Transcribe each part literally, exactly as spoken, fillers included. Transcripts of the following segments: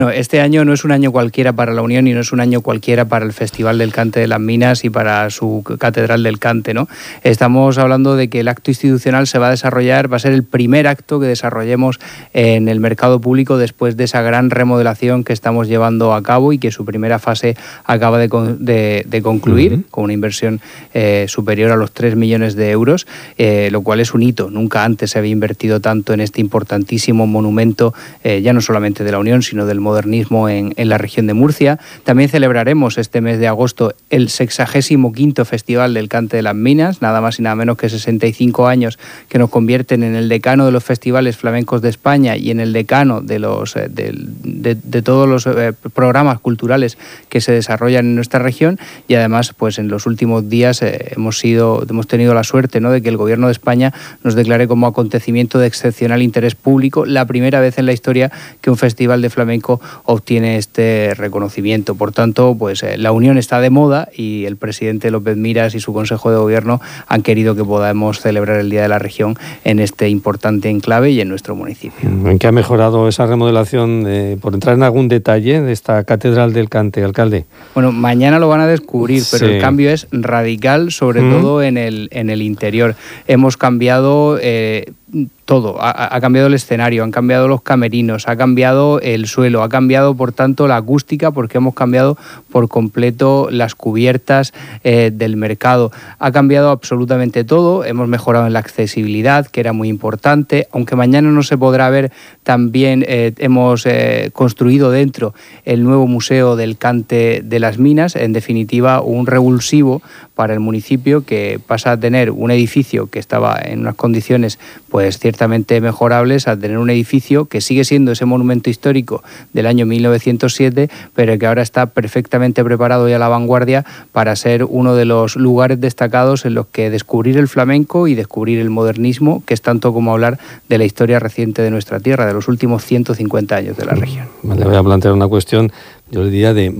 No, este año no es un año cualquiera para la Unión y no es un año cualquiera para el Festival del Cante de las Minas y para su Catedral del Cante, ¿no? Estamos hablando de que el acto institucional se va a desarrollar, va a ser el primer acto que desarrollemos en el mercado público después de esa gran remodelación que estamos llevando a cabo y que su primera fase acaba de, de, de concluir, uh-huh. con una inversión eh, superior a los tres millones de euros, eh, lo cual es un hito. Nunca antes se había invertido tanto en este importantísimo monumento, eh, ya no solamente de la Unión, sino del modernismo en, en la región de Murcia. También celebraremos este mes de agosto el sexagésimo quinto Festival del Cante de las Minas, nada más y nada menos que sesenta y cinco años que nos convierten en el decano de los festivales flamencos de España y en el decano de, los, de, de, de todos los eh, programas culturales que se desarrollan en nuestra región. Y además, pues en los últimos días eh, hemos, sido, hemos tenido la suerte, ¿no?, de que el Gobierno de España nos declare como acontecimiento de excepcional interés público la primera vez en la historia que un festival de flamenco obtiene este reconocimiento. Por tanto, pues eh, la Unión está de moda y el presidente López Miras y su Consejo de Gobierno han querido que podamos celebrar el Día de la Región en este importante enclave y en nuestro municipio. ¿En qué ha mejorado esa remodelación, de, por entrar en algún detalle, de esta Catedral del Cante, alcalde? Bueno, mañana lo van a descubrir, pero sí, el cambio es radical, sobre mm. todo en el, en el interior. Hemos cambiado... Eh, todo, ha, ha cambiado el escenario, han cambiado los camerinos, ha cambiado el suelo, ha cambiado por tanto la acústica porque hemos cambiado por completo las cubiertas eh, del mercado, ha cambiado absolutamente todo, hemos mejorado en la accesibilidad, que era muy importante, aunque mañana no se podrá ver, también eh, hemos eh, construido dentro el nuevo Museo del Cante de las Minas, en definitiva un revulsivo para el municipio que pasa a tener un edificio que estaba en unas condiciones pues ciertamente mejorables a tener un edificio que sigue siendo ese monumento histórico del año mil novecientos siete, pero que ahora está perfectamente preparado y a la vanguardia para ser uno de los lugares destacados en los que descubrir el flamenco y descubrir el modernismo, que es tanto como hablar de la historia reciente de nuestra tierra, de los últimos ciento cincuenta años de la región. Le voy a plantear una cuestión, yo le diría, de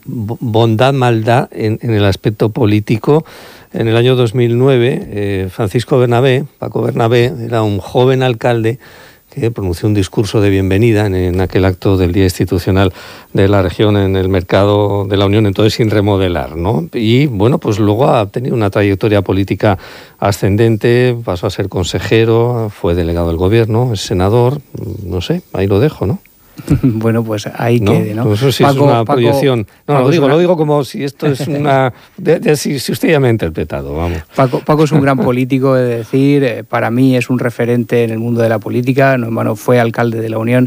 bondad, maldad en, en el aspecto político. En el año dos mil nueve, eh, Francisco Bernabé, Paco Bernabé, era un joven alcalde que pronunció un discurso de bienvenida en, en aquel acto del Día Institucional de la Región en el mercado de la Unión, entonces sin remodelar, ¿no? Y bueno, pues luego ha tenido una trayectoria política ascendente, pasó a ser consejero, fue delegado del gobierno, es senador, no sé, ahí lo dejo, ¿no? Bueno, pues ahí ¿no? quede, ¿no? Pues eso sí Paco, es una proyección. No, Paco lo digo, una... lo digo como si esto es una... De, de, si, si usted ya me ha interpretado, vamos. Paco, Paco es un gran político, es decir, eh, para mí es un referente en el mundo de la política. No, bueno, fue alcalde de la Unión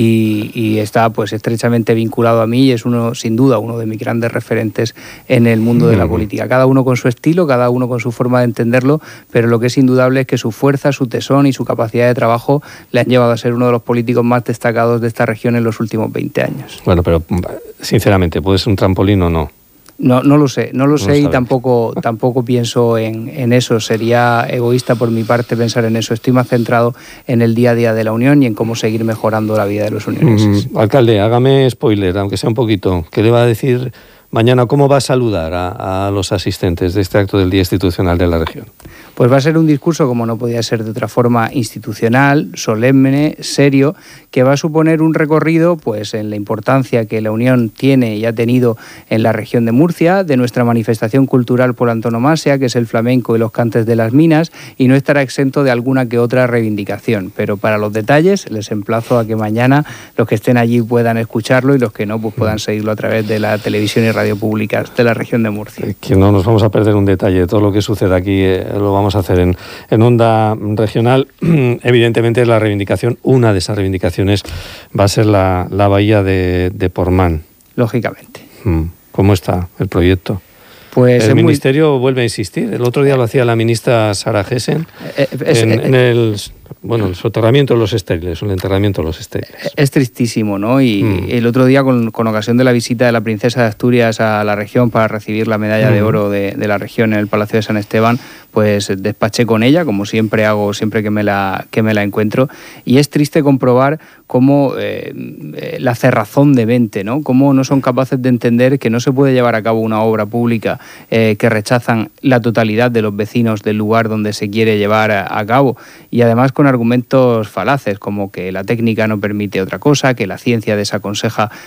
y, y está pues estrechamente vinculado a mí y es uno, sin duda, uno de mis grandes referentes en el mundo de la política. Cada uno con su estilo, cada uno con su forma de entenderlo, pero lo que es indudable es que su fuerza, su tesón y su capacidad de trabajo le han llevado a ser uno de los políticos más destacados de esta región en los últimos veinte años. Bueno, pero sinceramente, ¿puede ser un trampolín o no? No, no lo sé, no lo no sé y tampoco, tampoco pienso en, en eso. Sería egoísta por mi parte pensar en eso. Estoy más centrado en el día a día de la Unión y en cómo seguir mejorando la vida de los unioneses. Mm, alcalde, hágame spoiler, aunque sea un poquito. ¿Qué le va a decir mañana? ¿Cómo va a saludar a, a los asistentes de este acto del Día Institucional de la Región? Pues va a ser un discurso, como no podía ser de otra forma, institucional, solemne, serio, que va a suponer un recorrido pues en la importancia que la Unión tiene y ha tenido en la región de Murcia, de nuestra manifestación cultural por antonomasia, que es el flamenco y los cantes de las minas, y no estará exento de alguna que otra reivindicación. Pero para los detalles les emplazo a que mañana los que estén allí puedan escucharlo y los que no pues puedan seguirlo a través de la televisión y radio públicas de la región de Murcia. Que no nos vamos a perder un detalle, todo lo que sucede aquí eh, lo vamos a hacer en, en Onda Regional. Evidentemente la reivindicación, una de esas reivindicaciones va a ser la, la bahía de, de Portmán. Lógicamente. ¿Cómo está el proyecto? Pues el Ministerio muy... vuelve a insistir. El otro día lo hacía la ministra Sara Gessen eh, es, en, eh, en el... Bueno, el soterramiento de los estériles, el enterramiento de los estériles. Es tristísimo, ¿no? Y mm. el otro día, con, con ocasión de la visita de la princesa de Asturias a la región para recibir la medalla mm. de oro de, de la región en el Palacio de San Esteban, pues despaché con ella, como siempre hago, siempre que me la, que me la encuentro. Y es triste comprobar cómo eh, la cerrazón de mente, ¿no? Cómo no son capaces de entender que no se puede llevar a cabo una obra pública eh, que rechazan la totalidad de los vecinos del lugar donde se quiere llevar a, a cabo. Y además, con argumentos falaces, como que la técnica no permite otra cosa, que la ciencia desaconseja